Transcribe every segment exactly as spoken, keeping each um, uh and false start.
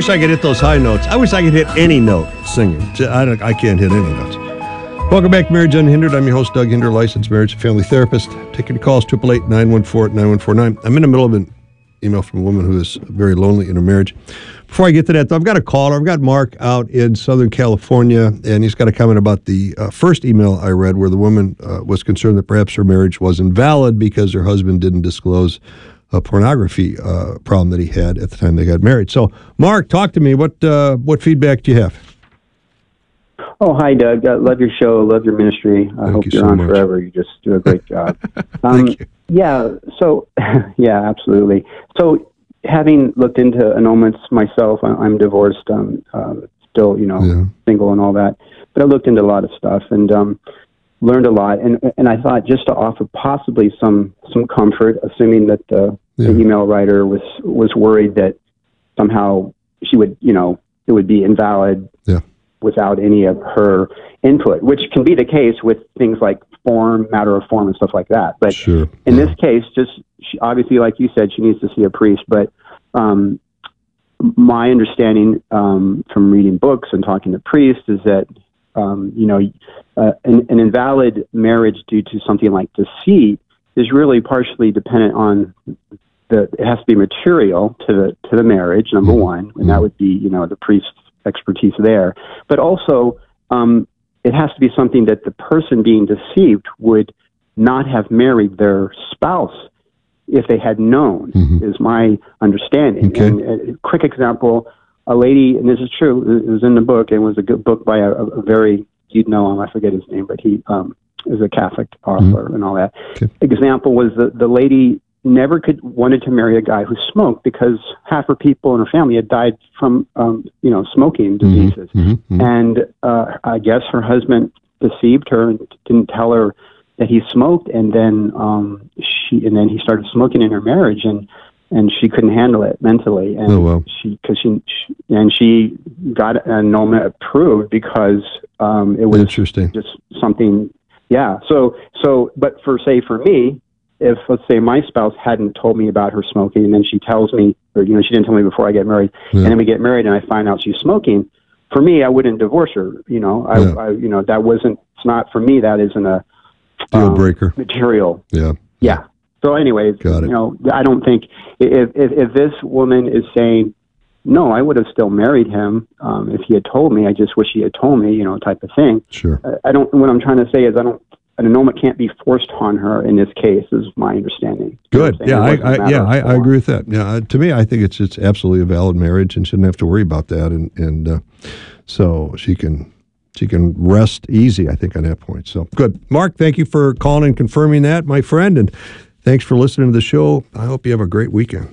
wish I could hit those high notes. I wish I could hit any note singing. I, don't, I can't hit any notes. Welcome back to Marriage Unhindered. I'm your host, Doug Hinder, licensed marriage and family therapist. Taking your calls, eight eight eight, nine one four, nine one four nine. I'm in the middle of an email from a woman who is very lonely in her marriage. Before I get to that, though, I've got a caller. I've got Mark out in Southern California, and he's got a comment about the uh, first email I read where the woman uh, was concerned that perhaps her marriage was invalid because her husband didn't disclose a pornography uh, problem that he had at the time they got married. So, Mark, talk to me. What uh, what feedback do you have? Oh, hi, Doug. I love your show. Love your ministry. I Thank hope you you're so on much. forever. You just do a great job. Um, Thank you. Yeah, so, yeah, absolutely. So, having looked into annulments myself, I- I'm divorced, um, um, still, you know, Yeah. single and all that. But I looked into a lot of stuff and um, learned a lot. And and I thought just to offer possibly some some comfort, assuming that the, Yeah. the email writer was was worried that somehow she would, you know, it would be invalid. Yeah. Without any of her input, which can be the case with things like form, matter of form, and stuff like that. But Sure. in Yeah. this case, just she, obviously, like you said, she needs to see a priest. But um, my understanding um, from reading books and talking to priests is that um, you know uh, an, an invalid marriage due to something like deceit is really partially dependent on the. It has to be material to the to the marriage, number Mm-hmm. one, and that would be you know the priest's expertise there, but also um, it has to be something that the person being deceived would not have married their spouse if they had known, Mhm. is my understanding. Okay. And a quick example, a lady, and this is true, it was in the book, and was a good book by a, a very, you'd know him, I forget his name, but he um, is a Catholic author and all that. Okay. Example was the, the lady never could wanted to marry a guy who smoked because half her people in her family had died from um, you know smoking diseases, Mhm. Mhm. and uh, I guess her husband deceived her and didn't tell her that he smoked, and then um, she and then he started smoking in her marriage, and and she couldn't handle it mentally, and Oh, wow. she because she, she and she got an annulment approved because um, it was Interesting. just something, yeah. So so, but for say for me. If, let's say, my spouse hadn't told me about her smoking, and then she tells me, or, you know, she didn't tell me before I get married, Yeah. and then we get married and I find out she's smoking, for me, I wouldn't divorce her. You know, I, Yeah. I you know, that wasn't, it's not, for me, that isn't a Deal um, breaker. material. Yeah. Yeah. So anyways, Got it. you know, I don't think, if, if, if this woman is saying, no, I would have still married him um, if he had told me, I just wish he had told me, you know, type of thing. Sure. I don't, what I'm trying to say is I don't, an annulment can't be forced on her in this case, is my understanding. You know Good. what I'm saying? Yeah, It I, wasn't a I matter yeah, of I, I form. agree with that. Yeah, uh, to me, I think it's it's absolutely a valid marriage and shouldn't have to worry about that. And and uh, so she can she can rest easy, I think, on that point. So good, Mark. Thank you for calling and confirming that, my friend, and thanks for listening to the show. I hope you have a great weekend.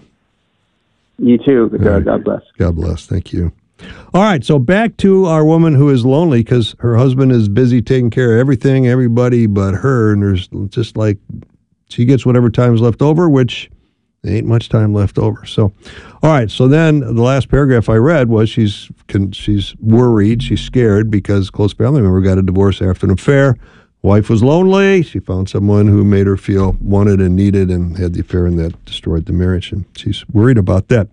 You too. God, right. God bless. God bless. Thank you. All right, so back to our woman who is lonely because her husband is busy taking care of everything, everybody but her, and there's just like she gets whatever time's left over, which ain't much time left over. So, all right, so then the last paragraph I read was she's can, she's worried, she's scared because a close family member got a divorce after an affair. Wife was lonely. She found someone who made her feel wanted and needed and had the affair, and that destroyed the marriage, and she's worried about that.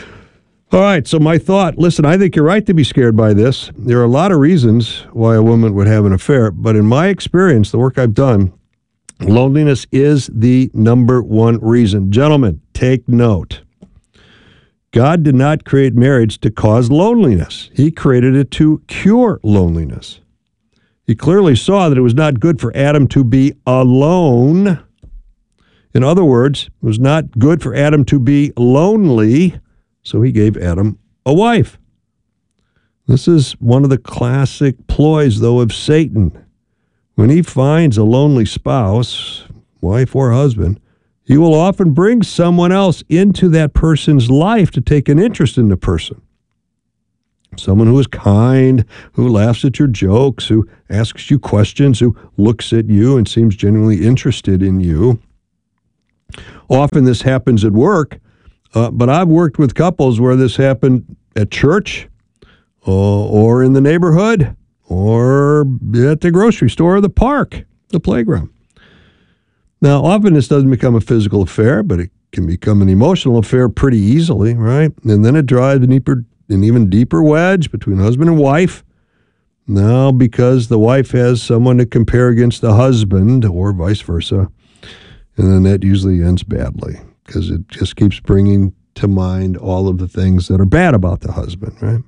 All right, so my thought, listen, I think you're right to be scared by this. There are a lot of reasons why a woman would have an affair, but in my experience, the work I've done, loneliness is the number one reason. Gentlemen, take note. God did not create marriage to cause loneliness. He created it to cure loneliness. He clearly saw that it was not good for Adam to be alone. In other words, it was not good for Adam to be lonely. So he gave Adam a wife. This is one of the classic ploys, though, of Satan. When he finds a lonely spouse, wife or husband, he will often bring someone else into that person's life to take an interest in the person. Someone who is kind, who laughs at your jokes, who asks you questions, who looks at you and seems genuinely interested in you. Often this happens at work. Uh, but I've worked with couples where this happened at church uh, or in the neighborhood or at the grocery store or the park, the playground. Now, often this doesn't become a physical affair, but it can become an emotional affair pretty easily, right? And then it drives deeper, an even deeper wedge between husband and wife. Now, because the wife has someone to compare against the husband, or vice versa, and then that usually ends badly because it just keeps bringing to mind all of the things that are bad about the husband, right?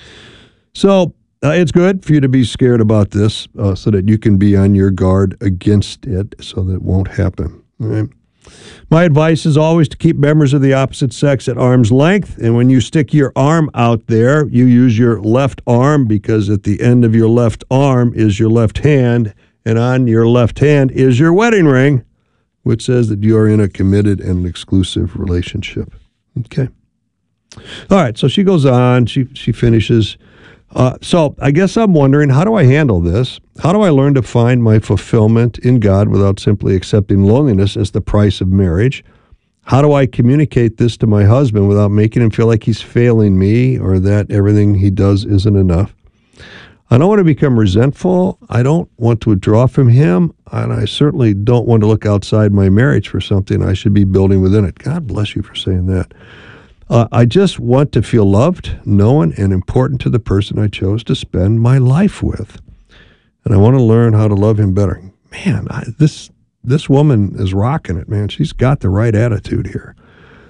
So uh, it's good for you to be scared about this uh, so that you can be on your guard against it so that it won't happen, right? My advice is always to keep members of the opposite sex at arm's length. And when you stick your arm out there, you use your left arm because at the end of your left arm is your left hand. And on your left hand is your wedding ring, which says that you are in a committed and exclusive relationship. Okay. All right. So she goes on. She, she finishes. Uh, so I guess I'm wondering, how do I handle this? How do I learn to find my fulfillment in God without simply accepting loneliness as the price of marriage? How do I communicate this to my husband without making him feel like he's failing me or that everything he does isn't enough? I don't want to become resentful. I don't want to withdraw from him. And I certainly don't want to look outside my marriage for something I should be building within it. God bless you for saying that. Uh, I just want to feel loved, known, and important to the person I chose to spend my life with. And I want to learn how to love him better. Man, I, this this woman is rocking it, man. She's got the right attitude here.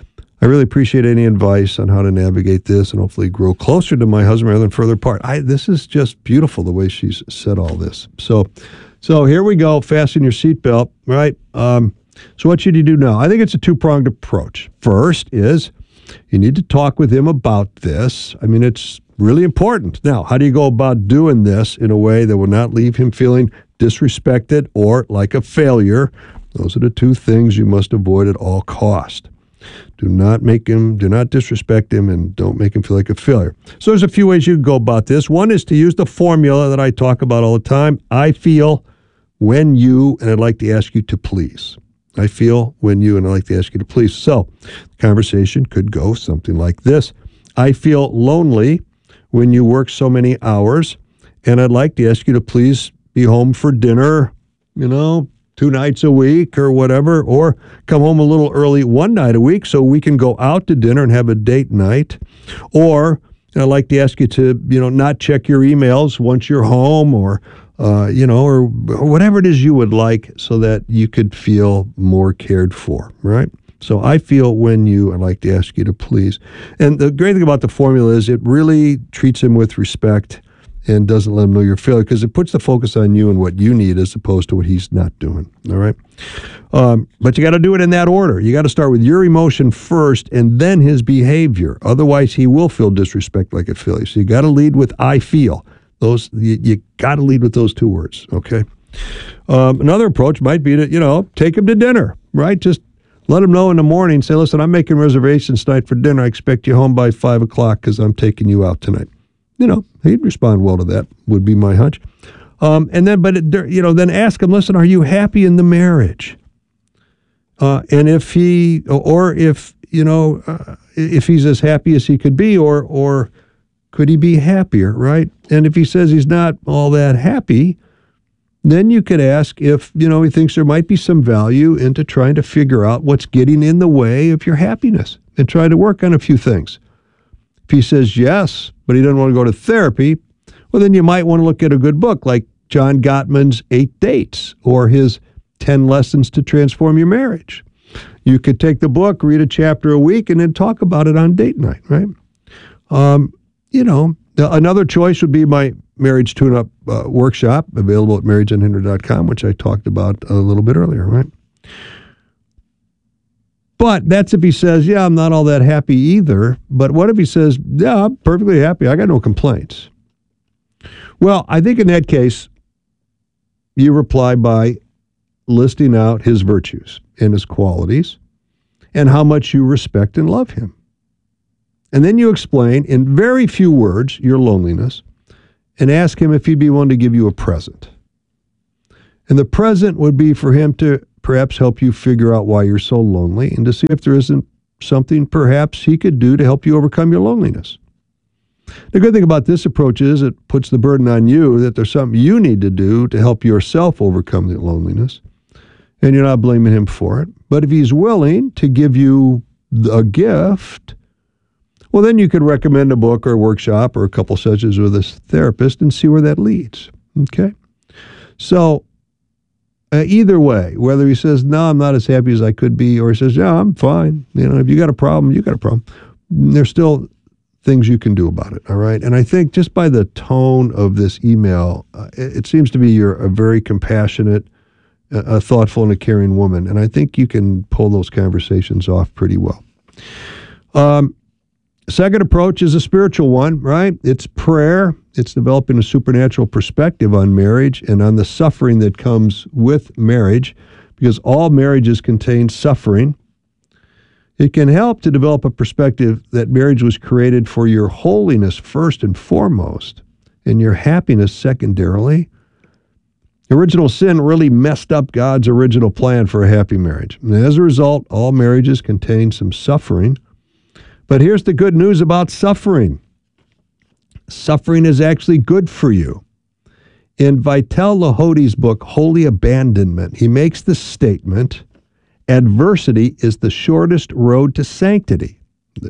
I really appreciate any advice on how to navigate this and hopefully grow closer to my husband rather than further apart. I, this is just beautiful the way she's said all this. So, so here we go. Fasten your seatbelt, right? Um, so what should you do now? I think it's a two-pronged approach. First is you need to talk with him about this. I mean, it's really important. Now, how do you go about doing this in a way that will not leave him feeling disrespected or like a failure? Those are the two things you must avoid at all cost. Do not make him, do not disrespect him, and don't make him feel like a failure. So there's a few ways you can go about this. One is to use the formula that I talk about all the time. I feel, when you, and I'd like to ask you to please. I feel, when you, and I'd like to ask you to please. So the conversation could go something like this. I feel lonely when you work so many hours, and I'd like to ask you to please be home for dinner, you know, two nights a week or whatever, or come home a little early one night a week so we can go out to dinner and have a date night. Or I'd like to ask you to, you know, not check your emails once you're home, or Uh, you know, or, or whatever it is you would like so that you could feel more cared for, right? So I feel, when you, I'd like to ask you to please. And the great thing about the formula is it really treats him with respect and doesn't let him know you're failure, because it puts the focus on you and what you need as opposed to what he's not doing, all right? Um, but you got to do it in that order. You got to start with your emotion first and then his behavior. Otherwise, he will feel disrespect like a failure. So you got to lead with I feel. Those you, you got to lead with those two words, okay? Um, another approach might be to, you know, take him to dinner, right? Just let him know in the morning. Say, listen, I'm making reservations tonight for dinner. I expect you home by five o'clock because I'm taking you out tonight. You know, he'd respond well to that, would be my hunch. Um, and then, but, it, you know, then ask him, listen, are you happy in the marriage? Uh, and if he, or if, you know, uh, if he's as happy as he could be, or, or, could he be happier, right? And if he says he's not all that happy, then you could ask if, you know, he thinks there might be some value into trying to figure out what's getting in the way of your happiness and try to work on a few things. If he says yes, but he doesn't want to go to therapy, well, then you might want to look at a good book like John Gottman's Eight Dates or his ten Lessons to Transform Your Marriage. You could take the book, read a chapter a week, and then talk about it on date night, right? Um, You know, another choice would be my marriage tune-up uh, workshop, available at marriage unhindered dot com, which I talked about a little bit earlier, right? But that's if he says, yeah, I'm not all that happy either. But what if he says, yeah, I'm perfectly happy. I got no complaints. Well, I think in that case, you reply by listing out his virtues and his qualities and how much you respect and love him. And then you explain in very few words your loneliness and ask him if he'd be willing to give you a present. And the present would be for him to perhaps help you figure out why you're so lonely and to see if there isn't something perhaps he could do to help you overcome your loneliness. The good thing about this approach is it puts the burden on you that there's something you need to do to help yourself overcome the loneliness, and you're not blaming him for it. But if he's willing to give you a gift, Well, then you could recommend a book or a workshop or a couple sessions with a therapist and see where that leads. Okay? So, uh, either way, whether he says, no, I'm not as happy as I could be, or he says, yeah, I'm fine. You know, if you got a problem, you got a problem. There's still things you can do about it, all right? And I think just by the tone of this email, uh, it, it seems to be you're a very compassionate, uh, a thoughtful, and a caring woman. And I think you can pull those conversations off pretty well. Um, second approach is a spiritual one, right? It's prayer. It's developing a supernatural perspective on marriage and on the suffering that comes with marriage, because all marriages contain suffering. It can help to develop a perspective that marriage was created for your holiness first and foremost, and your happiness secondarily. Original sin really messed up God's original plan for a happy marriage. And as a result, all marriages contain some suffering. But here's the good news about suffering. Suffering is actually good for you. In Vital Lahodi's book, Holy Abandonment, he makes the statement, adversity is the shortest road to sanctity.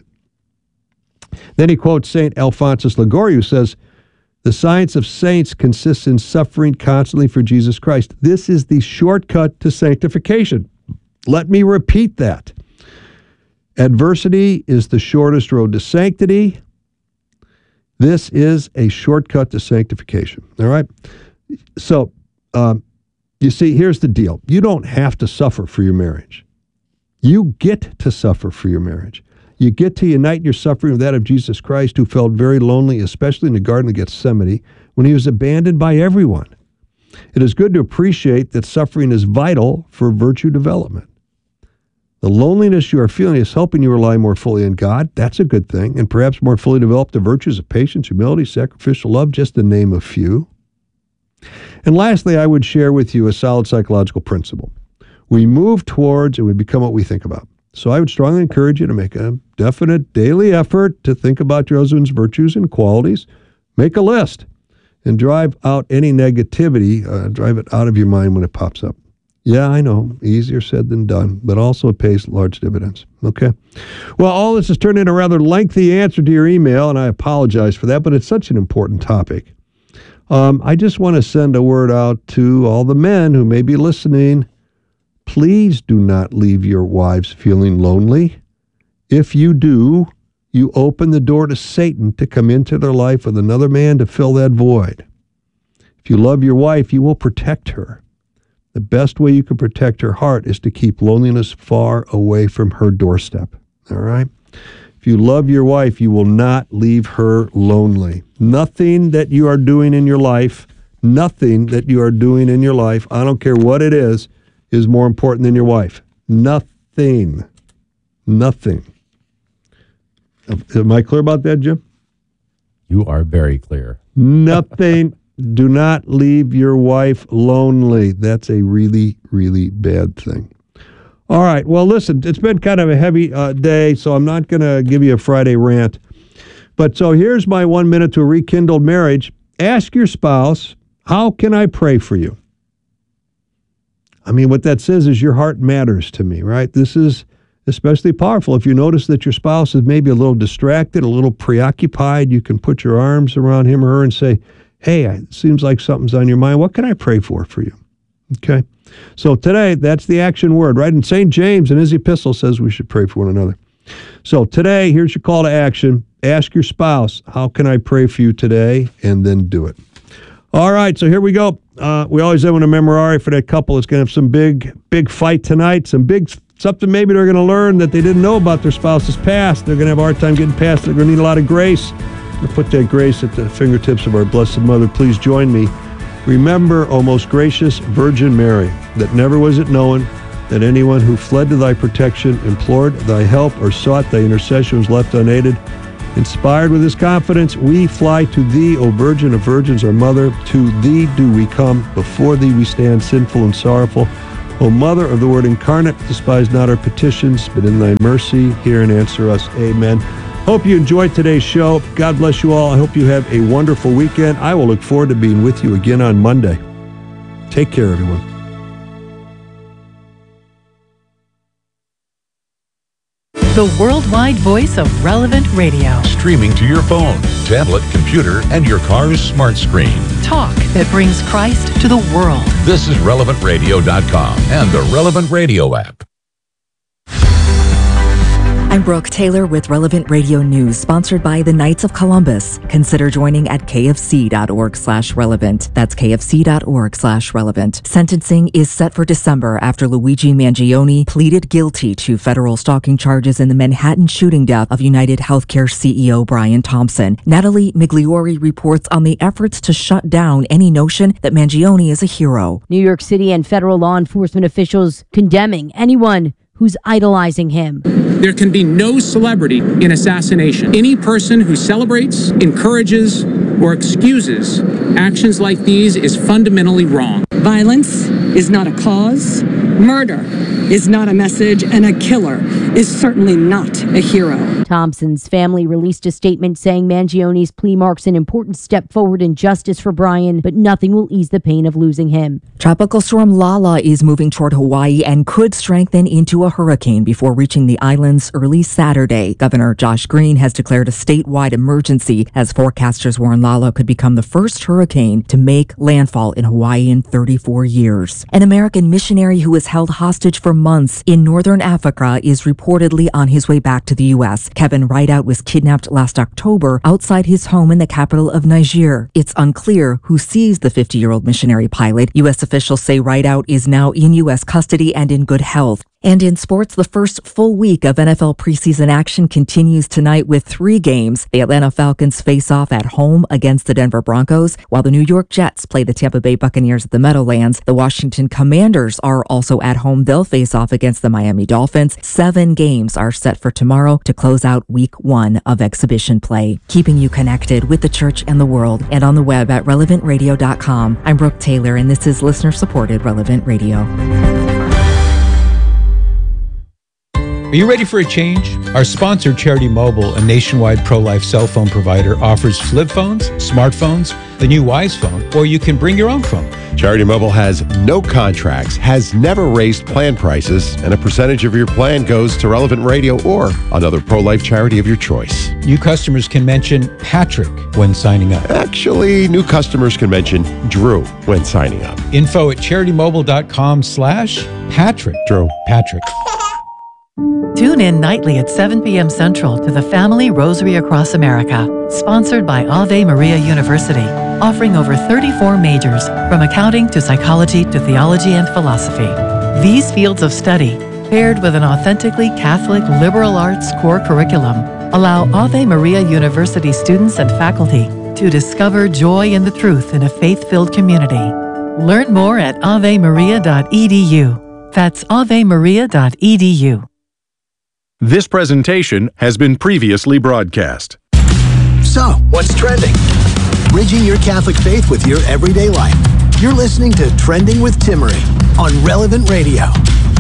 Then he quotes Saint Alphonsus Liguori, who says, the science of saints consists in suffering constantly for Jesus Christ. This is the shortcut to sanctification. Let me repeat that. Adversity is the shortest road to sanctity. This is a shortcut to sanctification. All right? So, um, you see, here's the deal. You don't have to suffer for your marriage. You get to suffer for your marriage. You get to unite your suffering with that of Jesus Christ, who felt very lonely, especially in the Garden of Gethsemane, when he was abandoned by everyone. It is good to appreciate that suffering is vital for virtue development. The loneliness you are feeling is helping you rely more fully on God. That's a good thing, and perhaps more fully develop the virtues of patience, humility, sacrificial love, just to name a few. And lastly, I would share with you a solid psychological principle. We move towards and we become what we think about. So I would strongly encourage you to make a definite daily effort to think about your husband's virtues and qualities. Make a list and drive out any negativity, uh, drive it out of your mind when it pops up. Yeah, I know, easier said than done, but also it pays large dividends. Okay? Well, all this has turned into a rather lengthy answer to your email, and I apologize for that, but it's such an important topic. Um, I just want to send a word out to all the men who may be listening. Please do not leave your wives feeling lonely. If you do, you open the door to Satan to come into their life with another man to fill that void. If you love your wife, you will protect her. The best way you can protect her heart is to keep loneliness far away from her doorstep. All right? If you love your wife, you will not leave her lonely. Nothing that you are doing in your life, nothing that you are doing in your life, I don't care what it is, is more important than your wife. Nothing. Nothing. Am I clear about that, Jim? You are very clear. Nothing. Do not leave your wife lonely. That's a really, really bad thing. All right. Well, listen, it's been kind of a heavy uh, day, so I'm not going to give you a Friday rant. But so here's my one minute to a rekindled marriage. Ask your spouse, how can I pray for you? I mean, what that says is your heart matters to me, right? This is especially powerful. If you notice that your spouse is maybe a little distracted, a little preoccupied, you can put your arms around him or her and say, hey, it seems like something's on your mind. What can I pray for for you? Okay? So today, that's the action word, right? And Saint James in his epistle says we should pray for one another. So today, here's your call to action. Ask your spouse, how can I pray for you today? And then do it. All right, so here we go. Uh, we always have a memorare for that couple that's going to have some big, big fight tonight, some big, something maybe they're going to learn that they didn't know about their spouse's past. They're going to have a hard time getting past it. They're going to need a lot of grace. To put that grace at the fingertips of our Blessed Mother, please join me. Remember, O most gracious Virgin Mary, that never was it known that anyone who fled to thy protection, implored thy help, or sought thy intercession was left unaided. Inspired with this confidence, we fly to thee, O Virgin of Virgins, our Mother. To thee do we come. Before thee we stand sinful and sorrowful. O Mother of the Word incarnate, despise not our petitions, but in thy mercy hear and answer us. Amen. Hope you enjoyed today's show. God bless you all. I hope you have a wonderful weekend. I will look forward to being with you again on Monday. Take care, everyone. the worldwide voice of Relevant Radio. Streaming to your phone, tablet, computer, and your car's smart screen. Talk that brings Christ to the world. This is relevant radio dot com and the Relevant Radio app. I'm Brooke Taylor with Relevant Radio News, sponsored by the Knights of Columbus. Consider joining at kfc.org slash relevant. That's kfc.org slash relevant. Sentencing is set for December after Luigi Mangione pleaded guilty to federal stalking charges in the Manhattan shooting death of United Healthcare C E O Brian Thompson. Natalie Migliori reports on the efforts to shut down any notion that Mangione is a hero. New York City and federal law enforcement officials condemning anyone who's idolizing him. There can be no celebrity in assassination. Any person who celebrates, encourages, or excuses actions like these is fundamentally wrong. Violence is not a cause. Murder is not a message, and a killer is certainly not a hero. Thompson's family released a statement saying Mangione's plea marks an important step forward in justice for Brian, but nothing will ease the pain of losing him. Tropical storm Lala is moving toward Hawaii and could strengthen into a hurricane before reaching the islands early Saturday. Governor Josh Green has declared a statewide emergency as forecasters warn Lala could become the first hurricane to make landfall in Hawaii in thirty-four years. An American missionary who was held hostage for months in northern Africa is reportedly on his way back to the U S. Kevin Rideout was kidnapped last October outside his home in the capital of Niger. It's unclear who seized the fifty-year-old missionary pilot. U S officials say Rideout is now in U S custody and in good health. And in sports, the first full week of N F L preseason action continues tonight with three games. The Atlanta Falcons face off at home against the Denver Broncos, while the New York Jets play the Tampa Bay Buccaneers at the Meadowlands. The Washington Commanders are also at home. They'll face off against the Miami Dolphins. Seven games are set for tomorrow to close out week one of exhibition play. Keeping you connected with the church and the world, and on the web at relevant radio dot com. I'm Brooke Taylor, and this is listener-supported Relevant Radio. Are you ready for a change? Our sponsor, Charity Mobile, a nationwide pro-life cell phone provider, offers flip phones, smartphones, the new Wise phone, or you can bring your own phone. Charity Mobile has no contracts, has never raised plan prices, and a percentage of your plan goes to Relevant Radio or another pro-life charity of your choice. New customers can mention Patrick when signing up. Actually, new customers can mention Drew when signing up. Info at charity-mobile.com slash Patrick. Drew. Patrick. Tune in nightly at seven p.m. Central to the Family Rosary Across America, sponsored by Ave Maria University, offering over thirty-four majors, from accounting to psychology to theology and philosophy. These fields of study, paired with an authentically Catholic liberal arts core curriculum, allow Ave Maria University students and faculty to discover joy in the truth in a faith-filled community. Learn more at ave maria dot e d u. That's ave maria dot e d u. This presentation has been previously broadcast. So, what's trending? Bridging your Catholic faith with your everyday life. You're listening to Trending with Timmerie on Relevant Radio.